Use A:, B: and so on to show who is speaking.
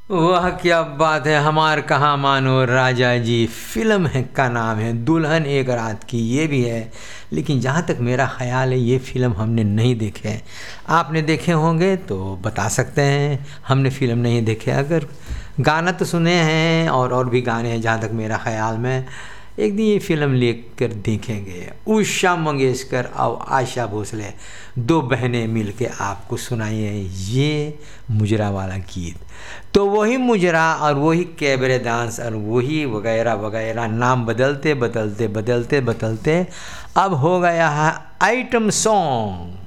A: वाह क्या बात है। हमार कहाँ मानो राजा जी फिल्म है का नाम है दुल्हन एक रात की, ये भी है। लेकिन जहाँ तक मेरा ख्याल है ये फ़िल्म हमने नहीं देखे हैं। आपने देखे होंगे तो बता सकते हैं। हमने फ़िल्म नहीं देखे। अगर गाना तो सुने हैं और भी गाने हैं जहाँ तक मेरा ख्याल में। एक दिन ये फ़िल्म लेकर देखेंगे। उषा मंगेशकर और आशा भोसले दो बहनें मिलके आपको सुनाई है ये मुजरा वाला गीत। तो वही मुजरा और वही कैबरे डांस और वही वगैरह वगैरह नाम बदलते बदलते बदलते बदलते अब हो गया है आइटम सॉन्ग।